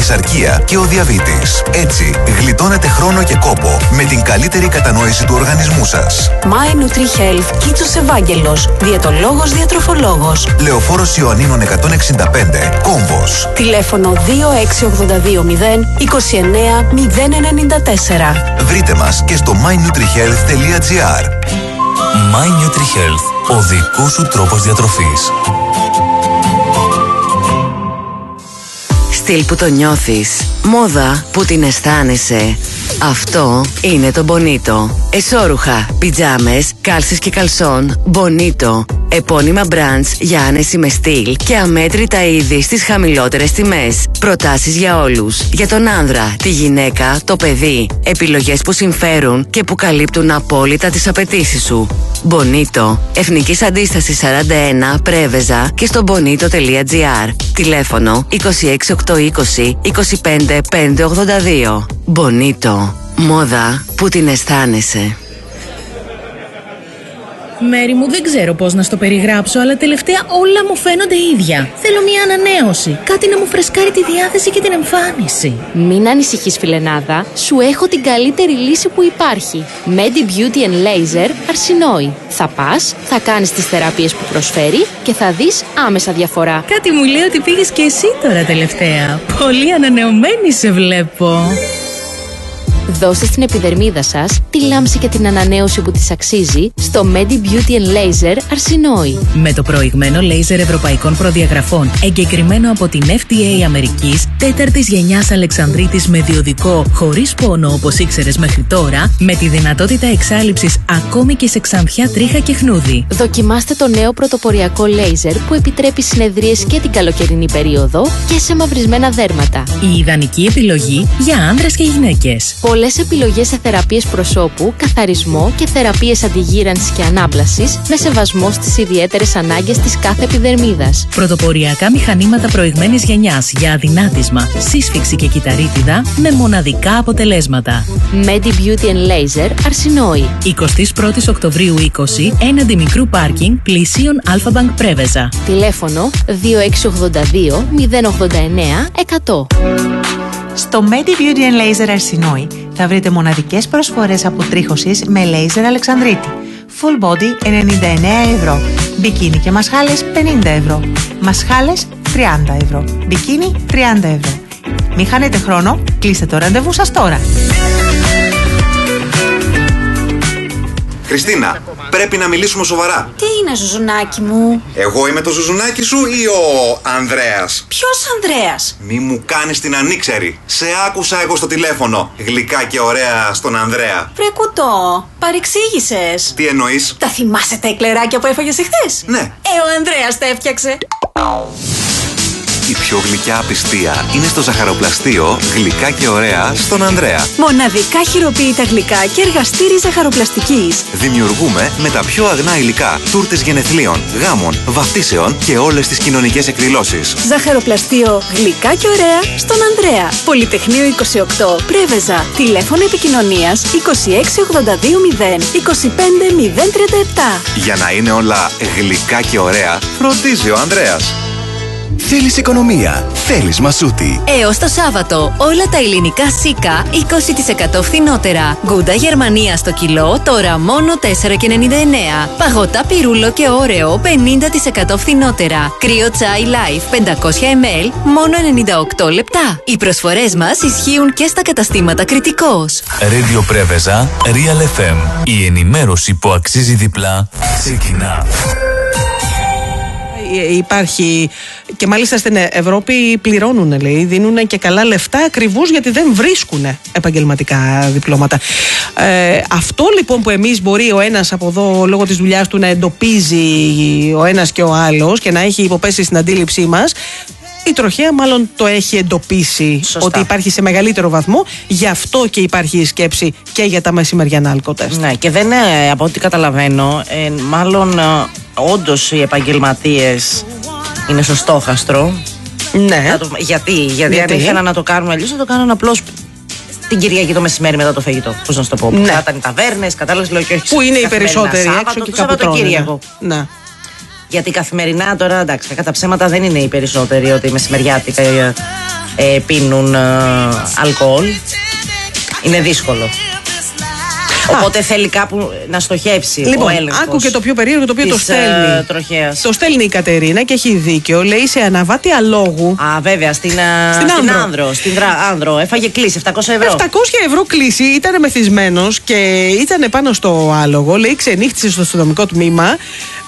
παχυσαρκία και ο διαβήτης. Έτσι, γλιτώνετε χρόνο και κόπο με την καλύτερη κατανόηση του οργανισμού σας. My Nutri-Health, Κίτσος Ευάγγελος, διαιτολόγος, διατροφολόγος. Λεωφόρος Ιωαννίνων 165, Κόμβος. Τηλέφωνο 26820 29 094. Βρείτε μας και στο mynutrihealth.gr. My Nutri-Health, ο δικός σου τρόπος διατροφής. Στυλ που το νιώθεις, μόδα που την αισθάνεσαι. Αυτό είναι το Bonito. Εσώρουχα, πιτζάμες, κάλσες και καλσόν. Bonito. Επώνυμα brands για άνεση με στυλ και αμέτρητα είδη στις χαμηλότερες τιμές. Προτάσεις για όλους. Για τον άνδρα, τη γυναίκα, το παιδί. Επιλογές που συμφέρουν και που καλύπτουν απόλυτα τις απαιτήσεις σου. Bonito. Εθνικής Αντίστασης 41, Πρέβεζα και στο bonito.gr. Τηλέφωνο 26820 25 582. Bonito. Μόδα που την αισθάνεσαι. Μέρη μου, δεν ξέρω πώς να στο περιγράψω, αλλά τελευταία όλα μου φαίνονται ίδια. Θέλω μια ανανέωση. Κάτι να μου φρεσκάρει τη διάθεση και την εμφάνιση. Μην ανησυχείς, φιλενάδα. Σου έχω την καλύτερη λύση που υπάρχει. Medi Beauty and Laser Αρσινόη. Θα πας, θα κάνεις τις θεραπείες που προσφέρει και θα δεις άμεσα διαφορά. Κάτι μου λέει ότι πήγες και εσύ τώρα τελευταία. Πολύ ανανεωμένη σε βλέπω. Δώστε στην επιδερμίδα σας τη λάμψη και την ανανέωση που της αξίζει στο Medi Beauty and Laser Αρσινόη. Με το προηγμένο λέιζερ ευρωπαϊκών προδιαγραφών, εγκεκριμένο από την FDA Αμερικής, 4ης γενιάς Αλεξανδρίτης με διοδικό, χωρίς πόνο όπως ήξερες μέχρι τώρα, με τη δυνατότητα εξάλειψης ακόμη και σε ξανθιά, τρίχα και χνούδι. Δοκιμάστε το νέο πρωτοποριακό λέιζερ που επιτρέπει συνεδρίες και την καλοκαιρινή περίοδο και σε μαυρισμένα δέρματα. Η ιδανική επιλογή για άνδρες και γυναίκες. Πολλές επιλογές σε θεραπείες προσώπου, καθαρισμό και θεραπείες αντιγύρανσης και ανάπλασης με σεβασμό στις ιδιαίτερες ανάγκες της κάθε επιδερμίδας. Πρωτοποριακά μηχανήματα προηγμένης γενιάς για αδυνάτισμα, σύσφυξη και κυταρίτιδα με μοναδικά αποτελέσματα. Medi Beauty and Laser Αρσινόη. 21 Οκτωβρίου 20, έναντι μικρού πάρκινγκ πλησίων Αλφα-Bank Πρέβεζα. Τηλέφωνο 2682 089 100. Στο Medi Beauty and Laser Αρσινόη θα βρείτε μοναδικές προσφορές αποτρίχωσης με λέιζερ Αλεξανδρίτη. Full body 99 ευρώ. Μπικίνι και μασχάλες 50 ευρώ. Μασχάλες 30 ευρώ. Μπικίνι 30 ευρώ. Μην χάνετε χρόνο, κλείστε το ραντεβού σας τώρα. Χριστίνα, πρέπει να μιλήσουμε σοβαρά. Τι είναι, Ζουζουνάκι μου? Εγώ είμαι το Ζουζουνάκι σου ή ο Ανδρέας? Ποιος Ανδρέας? Μη μου κάνεις την ανήξερη. Σε άκουσα εγώ στο τηλέφωνο. Γλυκά και ωραία στον Ανδρέα. Βρε κουτό, παρεξήγησες. Τι εννοείς? Τα θυμάσαι τα εκλεράκια που έφαγες εχθές? Ναι. Ο Ανδρέας τα έφτιαξε. Η πιο γλυκιά απιστία είναι στο ζαχαροπλαστείο Γλυκά και ωραία στον Ανδρέα. Μοναδικά χειροποίητα γλυκά και εργαστήρι ζαχαροπλαστικής. Δημιουργούμε με τα πιο αγνά υλικά τούρτες γενεθλίων, γάμων, βαφτίσεων και όλες τις κοινωνικές εκδηλώσεις. Ζαχαροπλαστείο Γλυκά και ωραία στον Ανδρέα. Πολυτεχνείο 28, Πρέβεζα. Τηλέφωνο επικοινωνίας 26820 25 037. Για να είναι όλα γλυκά και ωραία, φροντίζει ο Ανδρέας. Θέλεις οικονομία, θέλεις Μασούτη. Έως το Σάββατο, όλα τα ελληνικά σίκα 20% φθηνότερα. Γκούντα Γερμανία στο κιλό, τώρα μόνο 4,99. Παγωτά πυρούλο και όρεο 50% φθηνότερα. Κρύο τσάι Life 500 ml, μόνο 98 λεπτά. Οι προσφορές μας ισχύουν και στα καταστήματα Κρητικός. Radio Πρέβεζα, Real FM. Η ενημέρωση που αξίζει διπλά ξεκινά. Υπάρχει και μάλιστα στην Ευρώπη πληρώνουν, λέει, δίνουν και καλά λεφτά ακριβώς γιατί δεν βρίσκουν επαγγελματικά διπλώματα. Αυτό λοιπόν που εμείς μπορεί ο ένας από εδώ λόγω της δουλειάς του να εντοπίζει ο ένας και ο άλλος και να έχει υποπέσει στην αντίληψή μας, η τροχέα μάλλον το έχει εντοπίσει. Σωστά. Ότι υπάρχει σε μεγαλύτερο βαθμό, γι' αυτό και υπάρχει η σκέψη και για τα μεσημεριανά αλκοτέστ. Ναι, και δεν, από ό,τι καταλαβαίνω, μάλλον όντως οι επαγγελματίες είναι στο στόχαστρο. Ναι. Γιατί αν ήθελαν να το κάνουν αλλιώς, θα το κάνουν απλώς την Κυριακή το μεσημέρι μετά το φαγητό. Πώς να σου το πω. Ναι. Θα ήταν οι ταβέρνες, κατάλαβες, λέω και όχι. Που είναι οι περισσότεροι έξω και κάπου τρώνε. Ναι. Γιατί καθημερινά τώρα, εντάξει, κατά ψέματα δεν είναι οι περισσότεροι ότι μεσημεριάτικα πίνουν αλκοόλ. Είναι δύσκολο. Οπότε θέλει κάπου να στοχεύσει ο έλεγχος. Άκου και το πιο περίεργο, το οποίο το στέλνει. Το στέλνει η Κατερίνα και έχει δίκιο. Λέει σε αναβάτη αλόγου. Βέβαια, στην Άνδρο. Έφαγε κλίση 700 ευρώ. 700 ευρώ κλίση, ήταν μεθυσμένος και ήταν πάνω στο άλογο. Λέει, ξενύχτησε στο αστυνομικό τμήμα.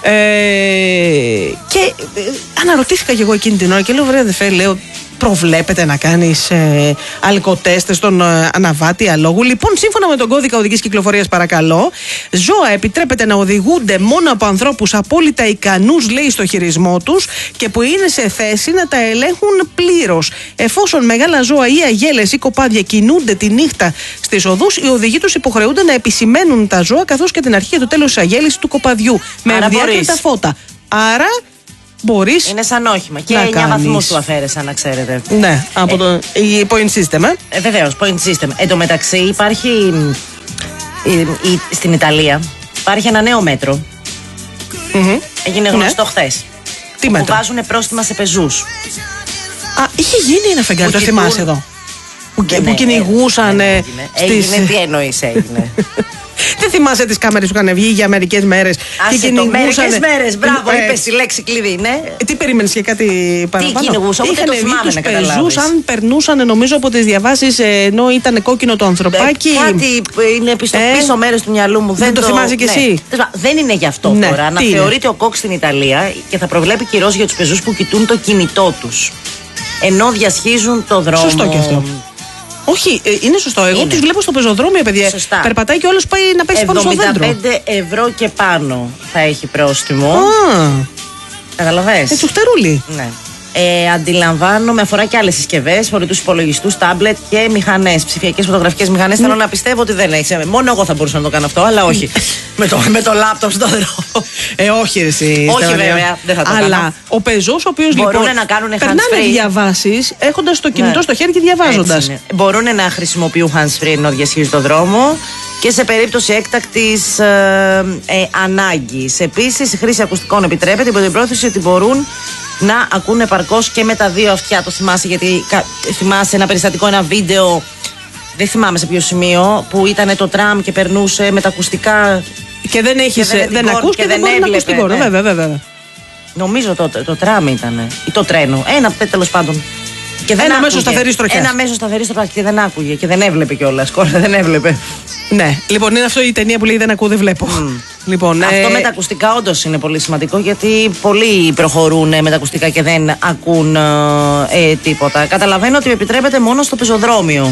Και αναρωτήθηκα και εγώ εκείνη την ώρα και λέω, βρε αδερφέ, λέω, προβλέπετε να κάνεις αλκοτέστες στον αναβάτη αλόγου? Λοιπόν, σύμφωνα με τον κώδικα οδικής κυκλοφορίας, παρακαλώ, ζώα επιτρέπεται να οδηγούνται μόνο από ανθρώπους απόλυτα ικανούς, λέει, στο χειρισμό τους και που είναι σε θέση να τα ελέγχουν πλήρως. Εφόσον μεγάλα ζώα ή αγέλες ή κοπάδια κινούνται τη νύχτα στις οδούς, οι οδηγοί τους υποχρεούνται να επισημαίνουν τα ζώα καθώς και την αρχή και το τέλος της αγέλης του κοπαδιού με ευδιάκριτα φώτα. Άρα μπορείς. Είναι σαν όχημα. Και 9 βαθμούς του αφαίρεσαν, να ξέρετε. Ναι, από το point system. Βεβαίως, point system. Εν τω μεταξύ υπάρχει στην Ιταλία υπάρχει ένα νέο μέτρο. Έγινε γνωστό χθες. Τι μέτρο? Που βάζουν πρόστιμα σε πεζούς. Είχε γίνει ένα φεγγάρι, το θυμάσαι εδώ. Που κυνηγούσαν. Τι εννοείς έγινε? Δεν θυμάσαι τις κάμερες που είχαν βγει για μερικές μέρες? Μερικές μέρες, μπράβο, είπες η λέξη κλειδί, ναι. Τι περίμενες και κάτι παραπάνω? Τι κυνηγούσαν, ούτε το θυμάμαι να καταλάβεις. Πεζούς, αν περνούσαν, νομίζω, από τις διαβάσεις, ενώ ήταν κόκκινο το ανθρωπάκι. Κάτι είναι πίσω μέρες του μυαλού μου. Δεν το θυμάσαι κι εσύ? Δεν είναι γι' αυτό τώρα. Αναθεωρείται ο ΚΟΚ στην Ιταλία και θα προβλέπει κυρώσεις για τους πεζούς που κοιτούν το κινητό τους ενώ διασχίζουν το δρόμο. Σωστό και αυτό. Όχι, είναι σωστό. Εγώ τους βλέπω στο πεζοδρόμιο, παιδιά. Σωστά. Περπατάει και όλος πάει να πέσει πάνω στο δέντρο. 75 ευρώ και πάνω θα έχει πρόστιμο. Καταλαβες. Τσουχτερούλι. Ναι. Αντιλαμβάνομαι, αφορά και άλλες συσκευές, φορητούς υπολογιστούς, τάμπλετ και μηχανές, ψηφιακές φωτογραφικές μηχανές. Θέλω να πιστεύω ότι δεν έχει. Μόνο εγώ θα μπορούσα να το κάνω αυτό, αλλά όχι. με το λάπτοπ στο δρόμο. Όχι, εσύ. Όχι, βέβαια, δεν θα το κάνω. Αλλά ο πεζός, ο οποίος μπορούν να κάνουν περνάνε διαβάσεις έχοντας το κινητό στο χέρι και διαβάζοντας. Μπορούν να χρησιμοποιούν hands-free ενώ διασχίζουν το δρόμο. Και σε περίπτωση έκτακτης ανάγκης. Επίσης, η χρήση ακουστικών επιτρέπεται υπό την πρόθεση ότι μπορούν να ακούνε επαρκώς και με τα δύο αυτιά. Το θυμάσαι, γιατί θυμάσαι ένα περιστατικό, ένα βίντεο, δεν θυμάμαι σε ποιο σημείο, που ήταν το τραμ και περνούσε με τα ακουστικά. Και δεν ακούς και δεν μπορεί να ακούς την κόρνα. Βέβαια. Νομίζω το τραμ ήταν. Ή το τρένο. Ένα τέλος πάντων. Ένα μέσο σταθερής τροχιάς. Ένα μέσο σταθερής τροχιάς και δεν άκουγε και δεν έβλεπε κιόλας. Κόρνα δεν έβλεπε. Ναι, λοιπόν, είναι αυτό η ταινία που λέει δεν ακούω, δεν βλέπω. Λοιπόν, αυτό με τα ακουστικά όντως είναι πολύ σημαντικό, γιατί πολλοί προχωρούν με τα ακουστικά και δεν ακούν τίποτα. Καταλαβαίνω ότι επιτρέπεται μόνο στο πεζοδρόμιο.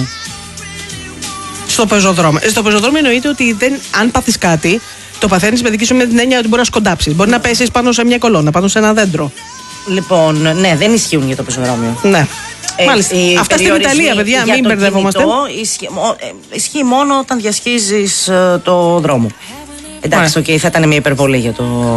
Στο πεζοδρόμιο εννοείται ότι αν πάθεις κάτι, το παθαίνεις με δική σου, με την έννοια ότι μπορεί να σκοντάψεις. Μπορεί να πέσεις πάνω σε μια κολόνα, πάνω σε ένα δέντρο. Λοιπόν, ναι, δεν ισχύουν για το πεζοδρόμιο. Ναι. Μάλιστα. Αυτά στην Ιταλία, παιδιά, μην μπερδευόμαστε. Ισχύει μόνο όταν διασχίζεις το δρόμο. Εντάξει, θα ήταν μια υπερβολή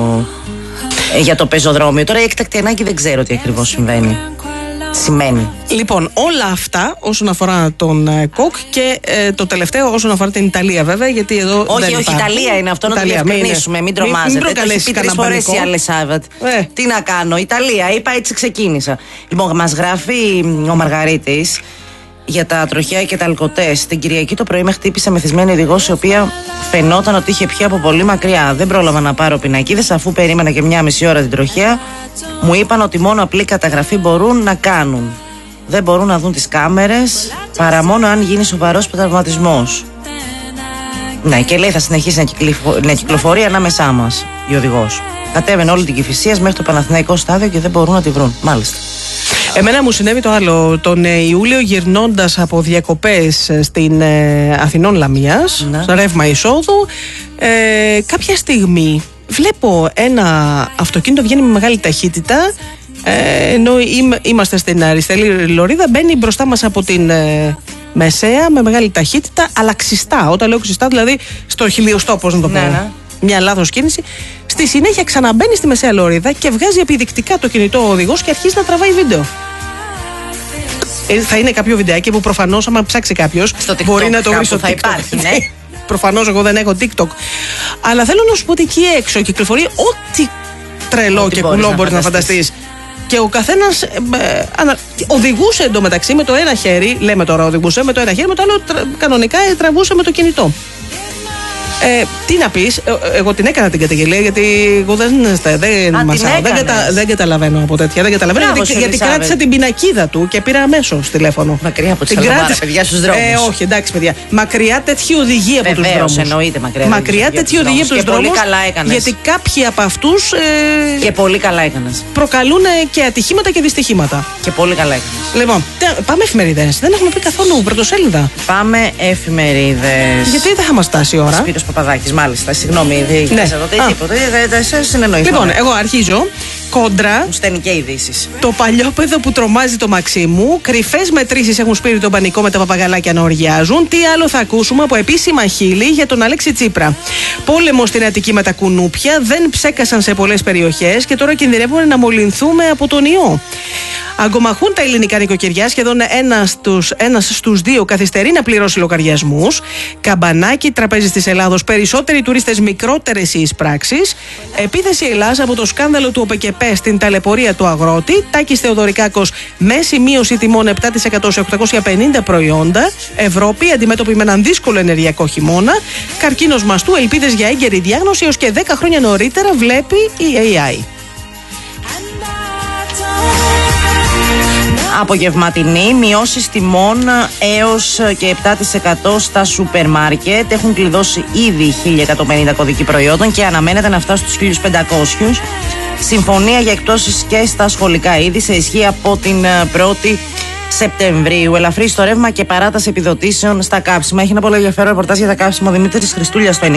για το πεζοδρόμιο. Τώρα η έκτακτη ανάγκη δεν ξέρω τι ακριβώς σημαίνει. Λοιπόν, όλα αυτά όσον αφορά τον ΚΟΚ και το τελευταίο όσον αφορά την Ιταλία, βέβαια, γιατί εδώ. Όχι, Ιταλία είναι αυτό, να το διευκρινίσουμε. Μην τρομάζετε. Το έχει πει 3 φορές η Αλεσάβετ. Τι να κάνω, Ιταλία, είπα, έτσι ξεκίνησα. Λοιπόν, μας γράφει ο Μαργαρίτης για τα τροχαία και τα αλκοτέστ. Την Κυριακή το πρωί με χτύπησε μεθυσμένη οδηγός, η οποία φαινόταν ότι είχε πιει από πολύ μακριά. Δεν πρόλαβα να πάρω πινακίδες, αφού περίμενα και 1,5 ώρα την τροχαία. Μου είπαν ότι μόνο απλή καταγραφή μπορούν να κάνουν. Δεν μπορούν να δουν τις κάμερες παρά μόνο αν γίνει σοβαρός τραυματισμός. Ναι, και λέει θα συνεχίσει να κυκλοφορεί ανάμεσά μας η οδηγός. Κατέβαινε όλη την Κηφισίας μέχρι το Παναθηναϊκό στάδιο και δεν μπορούν να τη βρουν. Μάλιστα. Εμένα μου συνέβη το άλλο. Τον Ιούλιο, γυρνώντας από διακοπές στην Αθηνών Λαμίας, στο ρεύμα εισόδου, κάποια στιγμή βλέπω ένα αυτοκίνητο βγαίνει με μεγάλη ταχύτητα, ενώ είμαστε στην αριστερή λωρίδα, μπαίνει μπροστά μας από την μεσαία με μεγάλη ταχύτητα, αλλά ξιστά. Όταν λέω ξιστά, δηλαδή στο χιλιοστό, πώς να το πω. Ναι. Μια λάθος κίνηση. Στη συνέχεια ξαναμπαίνει στη μεσαία λωρίδα και βγάζει επιδεικτικά το κινητό ο οδηγός και αρχίζει να τραβάει βίντεο. Θα είναι κάποιο βιντεάκι που προφανώς, άμα ψάξει κάποιος, μπορεί να το βρει στο TikTok. Υπάρχει, ναι. Προφανώς εγώ δεν έχω TikTok. Αλλά θέλω να σου πω ότι εκεί έξω κυκλοφορεί ό,τι τρελό και κουλό μπορεί να φανταστείς. Και ο καθένας οδηγούσε εντωμεταξύ με το ένα χέρι, λέμε τώρα οδηγούσε με το ένα χέρι, με το άλλο κανονικά τραβούσε με το κινητό. Τι να πεις, εγώ την έκανα την καταγγελία γιατί εγώ δεν καταλαβαίνω από τέτοια. Δεν καταλαβαίνω γιατί κράτησα την πινακίδα του και πήρα αμέσως τηλέφωνο. Μακριά από τις Αλβάρα, παιδιά, στους δρόμους. Όχι, εντάξει, παιδιά. Μακριά τέτοιοι οδηγοί από τους δρόμους. Εννοείται μακριά τέτοιοι οδηγοί από τους δρόμους. Πολύ καλά έκανες. Γιατί κάποιοι από αυτούς. Και πολύ καλά έκανες. Προκαλούν και ατυχήματα και δυστυχήματα. Και πολύ καλά έκανες. Λοιπόν, πάμε εφημερίδες. Δεν έχουμε πει καθόλου πρωτοσέλιδα. Πάμε εφημερίδες. Γιατί δεν θα μας φτάσει η ώρα. Σπύρος Παπαδάκης, μάλιστα. Συγγνώμη, δεν είχες εδώ τίποτα. Δεν συνεννοηθούμε. Λοιπόν, εγώ αρχίζω. Κόντρα. Μου στέλνει και ειδήσεις. Το παλιόπαιδο που τρομάζει το Μαξίμου. Κρυφές μετρήσεις έχουν σπείρει τον πανικό με τα παπαγαλάκια να οργιάζουν. Τι άλλο θα ακούσουμε από επίσημα χείλη για τον Αλέξη Τσίπρα. Πόλεμο στην Αττική με τα κουνούπια. Δεν ψέκασαν σε πολλές περιοχές και τώρα κινδυνεύουν να μολυνθούμε από τον ιό. Αγκομαχούν τα ελληνικά νοικοκυριά, σχεδόν ένας στους δύο καθυστερεί να πληρώσει λογαριασμούς. Καμπανάκι, τραπέζι της Ελλάδος, περισσότεροι τουρίστες, μικρότερες οι εισπράξεις. Επίθεση Ελλάς από το σκάνδαλο του ΟΠΕΚΕΠΕ στην ταλαιπωρία του αγρότη. Τάκης Θεοδωρικάκος, μέση μείωση τιμών 7% σε 850 προϊόντα. Ευρώπη, αντιμέτωπη με έναν δύσκολο ενεργειακό χειμώνα. Καρκίνος μαστού, ελπίδες για έγκαιρη διάγνωση έως και 10 χρόνια νωρίτερα, βλέπει η AI. Απογευματινή, μειώσεις τιμών έως και 7% στα σούπερ μάρκετ. Έχουν κλειδώσει ήδη 1.150 κωδικοί προϊόντων και αναμένεται να φτάσουν στους 1.500. Συμφωνία για εκπτώσεις και στα σχολικά είδη σε ισχύ από την 1η Σεπτεμβρίου. Ελαφρύ στο ρεύμα και παράταση επιδοτήσεων στα κάψιμα. Έχει ένα πολύ ενδιαφέρον ρεπορτάζ για τα κάψιμα ο Δημήτρης Χριστούλιας στο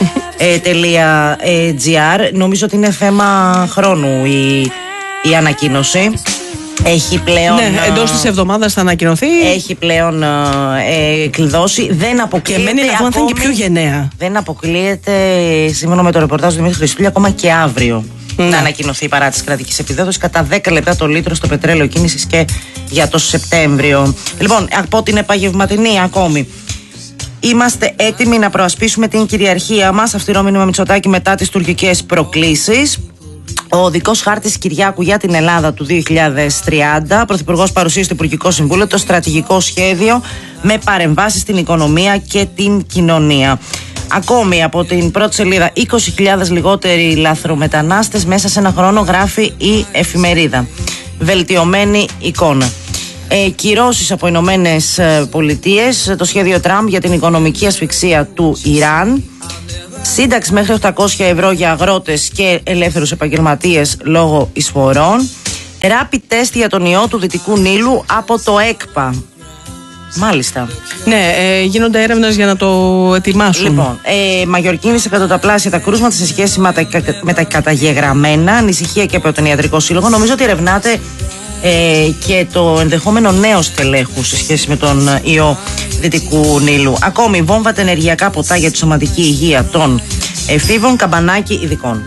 ενικός.gr. Νομίζω ότι είναι θέμα χρόνου η ανακοίνωση. Έχει πλέον. Ναι, εντός της εβδομάδας θα ανακοινωθεί. Έχει πλέον κλειδώσει. Δεν αποκλείεται. Και μένει να είναι και πιο γενναία. Δεν αποκλείεται, σύμφωνα με το ρεπορτάζ του Δημήτρη Χριστούλια, ακόμα και αύριο να ανακοινωθεί η παράτηση κρατικής επιδότησης κατά 10 λεπτά το λίτρο στο πετρέλαιο κίνησης και για το Σεπτέμβριο. Λοιπόν, από την επαγγευματινή ακόμη. Είμαστε έτοιμοι να προασπίσουμε την κυριαρχία μας. Αυστηρό μήνυμα Μητσοτάκη μετά τις τουρκικές προκλήσεις. Ο οδικός χάρτης Κυριάκου για την Ελλάδα του 2030. Ο Πρωθυπουργός παρουσίασε στο Υπουργικό Συμβούλιο το στρατηγικό σχέδιο με παρεμβάσεις στην οικονομία και την κοινωνία. Ακόμη από την πρώτη σελίδα, 20.000 λιγότεροι λαθρομετανάστες μέσα σε ένα χρόνο, γράφει η εφημερίδα. Βελτιωμένη εικόνα. Κυρώσεις από Ηνωμένες Πολιτείες, το σχέδιο Τραμπ για την οικονομική ασφυξία του Ιράν. Σύνταξη μέχρι 800 ευρώ για αγρότες και ελεύθερους επαγγελματίες λόγω εισφορών. Rapid test για τον ιό του Δυτικού Νείλου από το ΕΚΠΑ. Μάλιστα. Ναι, γίνονται έρευνες για να το ετοιμάσουν. Λοιπόν, Μαγιορκίνη σε εκατονταπλάσια τα κρούσματα σε σχέση με τα καταγεγραμμένα. Ανησυχία και από τον Ιατρικό Σύλλογο. Νομίζω ότι ερευνάται και το ενδεχόμενο νέο στελέχου σε σχέση με τον ιό Δυτικού Νείλου. Ακόμη, βόμβα τα ενεργειακά ποτά για τη σωματική υγεία των εφήβων, καμπανάκι ειδικών.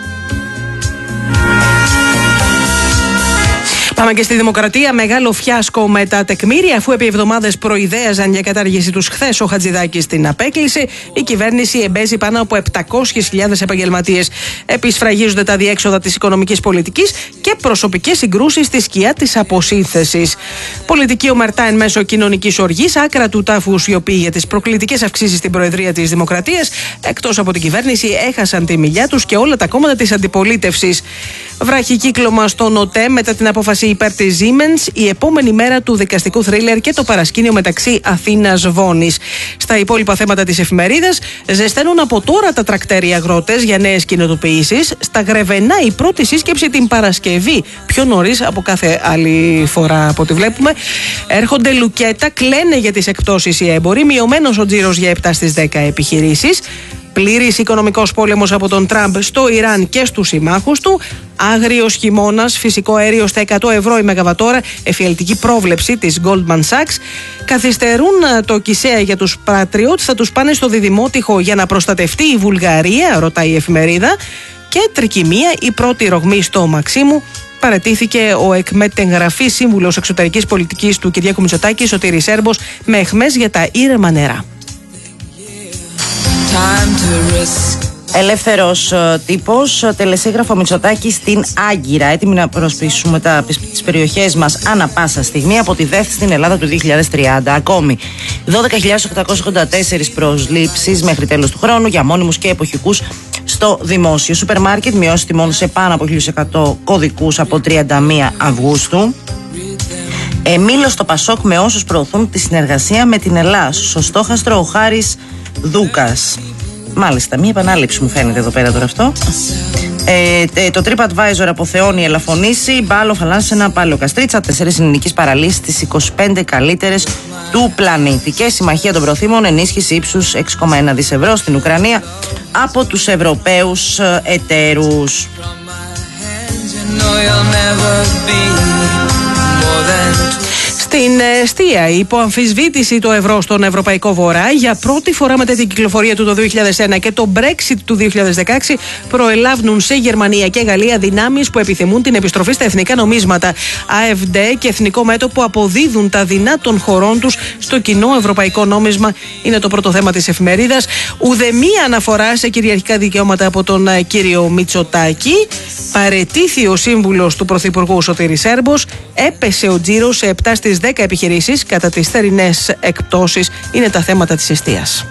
Πάμε και στη Δημοκρατία. Μεγάλο φιάσκο με τα τεκμήρια, αφού επί εβδομάδες προειδέαζαν για κατάργηση τους χθες ο Χατζηδάκης την απέκλεισε. Η κυβέρνηση εμπέζει πάνω από 700.000 επαγγελματίες. Επισφραγίζονται τα διέξοδα της οικονομικής πολιτικής και προσωπικές συγκρούσεις στη σκιά της αποσύνθεσης. Πολιτική ομερτά εν μέσω κοινωνικής οργής, άκρα του τάφου σιωπή για τις προκλητικές αυξήσεις στην Προεδρία της Δημοκρατίας. Εκτός από την κυβέρνηση, έχασαν τη μιλιά τους και όλα τα κόμματα της αντιπολίτευσης. Βραχικύκλωμα στον ΟΤΕ μετά την απόφαση υπέρ της Siemens, η επόμενη μέρα του δικαστικού θρίλερ και το παρασκήνιο μεταξύ Αθήνας-Βόνης. Στα υπόλοιπα θέματα της εφημερίδας, ζεσταίνουν από τώρα τα τρακτέρ οι αγρότες για νέες κοινοτοποιήσεις. Στα Γρεβενά η πρώτη σύσκεψη την Παρασκευή, πιο νωρίς από κάθε άλλη φορά από ό,τι βλέπουμε. Έρχονται λουκέτα, κλαίνε για τις εκπτώσεις οι έμποροι, μειωμένος ο τζίρος για 7 στις 10 επιχειρήσεις. Πλήρης οικονομικός πόλεμος από τον Τραμπ στο Ιράν και στους συμμάχους του. Άγριος χειμώνας, φυσικό αέριο στα 100 ευρώ η μεγαβατόρα, εφιαλτική πρόβλεψη της Goldman Sachs. Καθυστερούν το Κισέα για τους Patriots, θα τους πάνε στο διδημότυχο για να προστατευτεί η Βουλγαρία, ρωτάει η εφημερίδα. Και τρικυμία, η πρώτη ρογμή στο Μαξίμου. Παρατήθηκε ο εκμετεγγραφής σύμβουλος εξωτερικής πολιτικής του Κυριάκου Μητσοτάκη, Σωτήρης Σέρμπος, με αιχμές για τα ήρεμα νερά. Ελεύθερος τύπος, τελεσίγραφο Μητσοτάκη στην Άγκυρα. Έτοιμοι να προσπίσουμε τις περιοχές μας ανά πάσα στιγμή από τη ΔΕΘ στην Ελλάδα του 2030. Ακόμη 12.884 προσλήψεις μέχρι τέλος του χρόνου για μόνιμους και εποχικούς στο δημόσιο. Σούπερ μάρκετ μειώσει τιμών σε πάνω από 1.100 κωδικούς από 31 Αυγούστου. Μήλο στο Πασόκ με όσους προωθούν τη συνεργασία με την Ελλάς. Στο στόχαστρο ο Χάρης Δούκας. Μάλιστα, μία επανάληψη μου φαίνεται εδώ πέρα τώρα αυτό. Το TripAdvisor αποθεώνει ελαφωνήσει. Μπάλο Φαλάνσενα, Πάλαιο Καστρίτσα. 4 ελληνικές παραλίες στις 25 καλύτερες του πλανήτη. Και Συμμαχία των Προθήμων, ενίσχυση ύψους 6,1 δις ευρώ στην Ουκρανία από τους Ευρωπαίους εταίρους. Στην εστία, υπό αμφισβήτηση το ευρώ στον Ευρωπαϊκό Βορρά, για πρώτη φορά μετά την κυκλοφορία του το 2001 και το Brexit του 2016, προελάβουν σε Γερμανία και Γαλλία δυνάμεις που επιθυμούν την επιστροφή στα εθνικά νομίσματα. AfD και Εθνικό Μέτωπο αποδίδουν τα δεινά των χωρών τους στο κοινό ευρωπαϊκό νόμισμα. Είναι το πρώτο θέμα της εφημερίδας. Ουδεμία αναφορά σε κυριαρχικά δικαιώματα από τον κύριο Μητσοτάκη. Παρετήθη ο σύμβουλος του Πρωθυπουργού Σωτήρης Σέρμπος. Έπεσε ο τζίρος σε 7 στις 10 επιχειρήσεις κατά τις θερινές εκπτώσεις. Είναι τα θέματα της εστίας.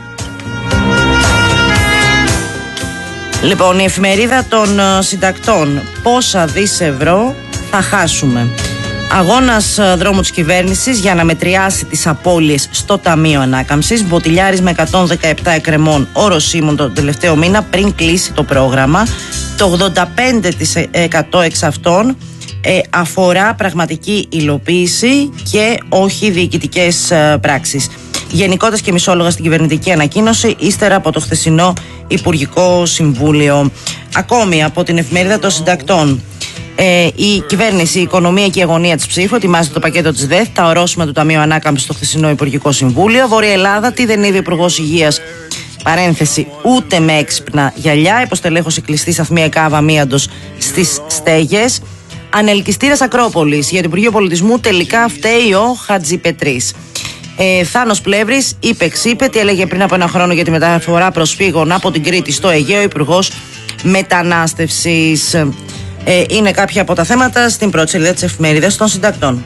Λοιπόν, η εφημερίδα των συντακτών. Πόσα δις ευρώ θα χάσουμε? Αγώνας δρόμου της κυβέρνησης για να μετριάσει τις απώλειες στο Ταμείο Ανάκαμψης. Μποτιλιάρης με 117 εκκρεμών οροσίμων τον τελευταίο μήνα πριν κλείσει το πρόγραμμα. Το 85% εξ αυτών αφορά πραγματική υλοποίηση και όχι διοικητικές πράξεις. Γενικότατας και μισόλογα στην κυβερνητική ανακοίνωση ύστερα από το χθεσινό Υπουργικό Συμβούλιο. Ακόμη από την εφημερίδα των συντακτών. Η κυβέρνηση, η οικονομία και η αγωνία της ψήφου ετοιμάζεται το πακέτο της ΔΕΘ, τα ορόσημα του Ταμείου Ανάκαμψης στο χθεσινό Υπουργικό Συμβούλιο. Βόρεια Ελλάδα, τι δεν είδε ο Υπουργός Υγείας, παρένθεση, ούτε με έξυπνα γυαλιά. Υποστελέχωση κλειστή σταθμή ΕΚΑΒ αμίαντος στις στέγες. Ανελκυστήρας Ακρόπολης. Για το Υπουργείο Πολιτισμού τελικά φταίει ο Χατζηπετρής. Θάνος Πλεύρης είπε τι έλεγε πριν από ένα χρόνο για τη μεταφορά προσφύγων από την Κρήτη στο Αιγαίο, Υπουργός Μετανάστευσης. Είναι κάποια από τα θέματα στην πρώτη σελίδα της εφημερίδας των συντακτών.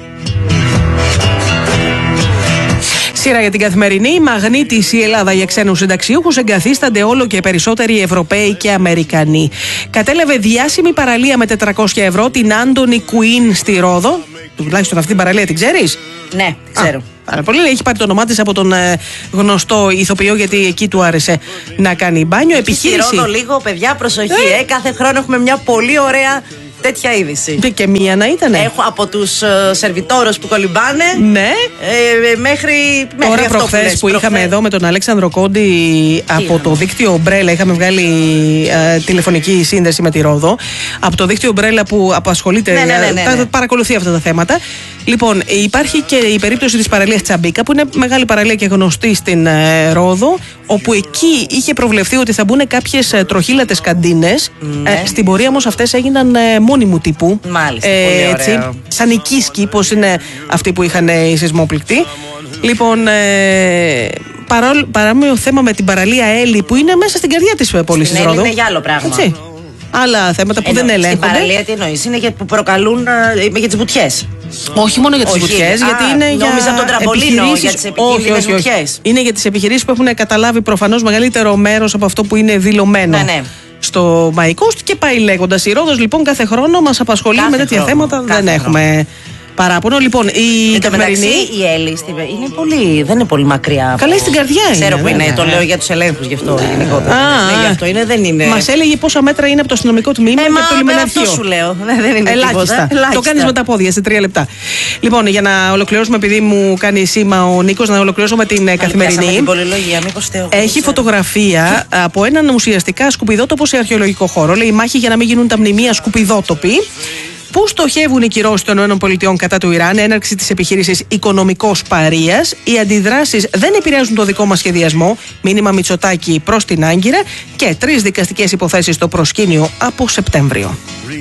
Σειρά για την Καθημερινή. Μαγνήτης η Ελλάδα για ξένους συνταξιούχους, εγκαθίστανται όλο και περισσότεροι Ευρωπαίοι και Αμερικανοί. Κατέλαβε διάσημη παραλία με 400 ευρώ την Άντονι Κουίν στη Ρόδο. Τουλάχιστον αυτή την παραλία την ξέρεις? Ναι, ξέρω. Πάρα πολύ. Έχει πάρει το όνομά της από τον γνωστό ηθοποιό, γιατί εκεί του άρεσε να κάνει μπάνιο. Επιχείρηση. Στη Ρόδο λίγο, παιδιά, προσοχή. Κάθε χρόνο έχουμε μια πολύ ωραία τέτοια είδηση. Και μία να ήτανε. Έχω από τους σερβιτόρους που κολυμπάνε. Ναι. Μέχρι τώρα προχθές που είχαμε εδώ με τον Αλέξανδρο Κόντι από το δίκτυο Ομπρέλα, είχαμε βγάλει τηλεφωνική σύνδεση με τη Ρόδο. Από το δίκτυο Ομπρέλα που απασχολείται, παρακολουθεί αυτά τα θέματα. Λοιπόν, υπάρχει και η περίπτωση της παραλίας Τσαμπίκα, που είναι μεγάλη παραλία και γνωστή στην Ρόδο, όπου εκεί είχε προβλεφθεί ότι θα μπουν κάποιες τροχύλατες καντίνες. Στην πορεία όμως αυτές έγιναν μόνιμου τύπου. Μάλιστα, πολύ ωραία. Σαν οικίσκοι, πώς είναι αυτοί που είχαν οι σεισμόπληκτοι. Λοιπόν, παράμειο θέμα με την παραλία Έλλη, που είναι μέσα στην καρδιά της πόλης της Ρόδου. Είναι για άλλο πράγμα. Έτσι. Άλλα θέματα που δεν ελέγχονται. Στην παραλία τι εννοείς? Είναι που προκαλούν για τις βουτιές. Όχι μόνο για τις βουτιές, γιατί είναι για. Νόμιζα τον τραμπολίνο για τις επικίνδυνες βουτιές. Είναι για τις επιχειρήσεις που έχουν καταλάβει προφανώς μεγαλύτερο μέρος από αυτό που είναι δηλωμένο. Ναι. Στο Μαϊκό και πάει λέγοντας. Η Ρόδος λοιπόν κάθε χρόνο μας απασχολεί με τέτοια θέματα. Δεν έχουμε παράπονο. Λοιπόν, η Καθημερινή. Η Έλλη δεν είναι πολύ μακριά. Καλά, στην καρδιά είναι. Ξέρω που είναι, το λέω για τους ελέγχους γι' αυτό γενικότερα. Γι' αυτό είναι, δεν είναι. Μας έλεγε πόσα μέτρα είναι από το αστυνομικό τμήμα και από το λιμεναρχείο. Αυτό σου λέω. Δεν είναι ελάχιστα. Το κάνεις με τα πόδια σε 3 λεπτά. Λοιπόν, για να ολοκληρώσουμε, επειδή μου κάνει σήμα ο Νίκος, να ολοκληρώσουμε την Καθημερινή. Έχει φωτογραφία από έναν ουσιαστικά σκουπιδότοπο σε αρχαιολογικό χώρο. Λέει μάχη για να μην γίνουν τα μνημεία σκουπιδότοποι. Πού στοχεύουν οι κυρώσεις των ΗΠΑ κατά του Ιράν, έναρξη της επιχείρησης Οικονομικός Παρείας. Οι αντιδράσεις δεν επηρεάζουν το δικό μας σχεδιασμό. Μήνυμα Μητσοτάκη προς την Άγκυρα. Και 3 δικαστικές υποθέσεις στο προσκήνιο από Σεπτέμβριο.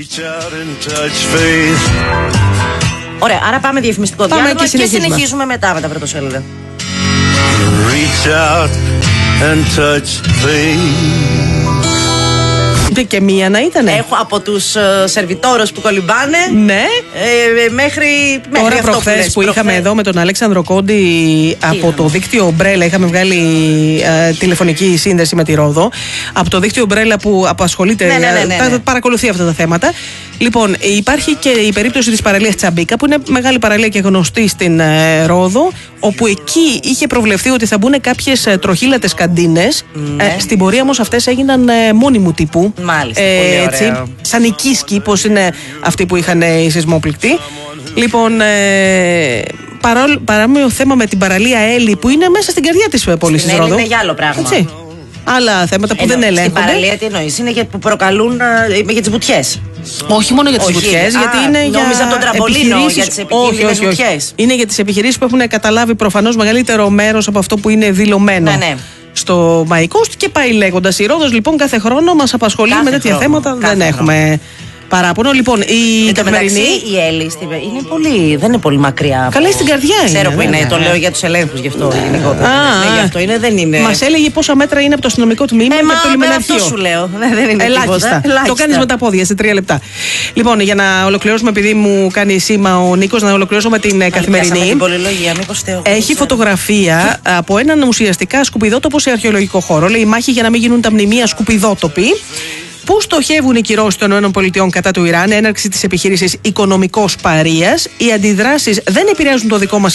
Ωραία, άρα πάμε διαφημιστικό διάλειμμα και συνεχίζουμε μετά με τα πρωτοσέλιδα. and touch things. Και μία να ήτανε. Έχω από τους σερβιτόρους που κολυμπάνε. Ναι. Μέχρι τώρα προχθές που είχαμε εδώ με τον Αλέξανδρο Κόντι από το δίκτυο Ομπρέλα, είχαμε βγάλει τηλεφωνική σύνδεση με τη Ρόδο. Από το δίκτυο Ομπρέλα που απασχολείται, παρακολουθεί αυτά τα θέματα. Λοιπόν, υπάρχει και η περίπτωση της παραλίας Τσαμπίκα, που είναι μεγάλη παραλία και γνωστή στην Ρόδο, όπου εκεί είχε προβλεφθεί ότι θα μπουν κάποιες τροχύλατες καντίνες. Στην πορεία όμως αυτές έγιναν μόνιμου τύπου. Μάλιστα, πολύ ωραίο. Σαν οικίσκοι, πώς είναι αυτοί που είχαν οι σεισμόπληκτοι. Λοιπόν, παράμειο θέμα με την παραλία Έλλη, που είναι μέσα στην καρδιά της πόλης της Ρόδο. Είναι για άλλο πράγμα. Έτσι. Άλλα θέματα που δεν ελέγχονται. Στην παραλία τι εννοείς? Είναι που προκαλούν για τις βουτιές. Όχι μόνο για τις βουτιές, γιατί είναι για. Νόμιζα τον τραμπολίνο για τις επικίνδυνες βουτιές. Είναι για τις επιχειρήσεις που έχουν καταλάβει προφανώς μεγαλύτερο μέρος από αυτό που είναι δηλωμένο. Ναι. Στο Μαϊκόστ και πάει λέγοντας. Η Ρόδος λοιπόν κάθε χρόνο μας απασχολεί με τέτοια θέματα. Δεν έχουμε παράπονο. Λοιπόν, η καθημερινή. Η Έλλη δεν είναι πολύ μακριά. Καλά, στην καρδιά είναι. Ξέρω που είναι. Το λέω για τους ελέγχους γι' αυτό. Αυτό είναι, δεν είναι. Μας έλεγε πόσα μέτρα είναι από το αστυνομικό τμήμα και από το λιμεναρχείο. Αυτό σου λέω. Δεν είναι ελάχιστα. Το κάνεις με τα πόδια σε 3 λεπτά. Λοιπόν, για να ολοκληρώσουμε, επειδή μου κάνει σήμα ο Νίκος, να ολοκληρώσω με την καθημερινή. Έχει φωτογραφία από έναν ουσιαστικά σκουπιδότοπο σε αρχαιολογικό χώρο. Λέει μάχη για να μην γίνουν τα μνημεία σκουπιδότοποι. Πού στοχεύουν οι κυρώσεις των ΗΠΑ κατά του Ιράν, έναρξη της επιχείρησης οικονομικός παρείας. Οι αντιδράσεις δεν επηρεάζουν το δικό μας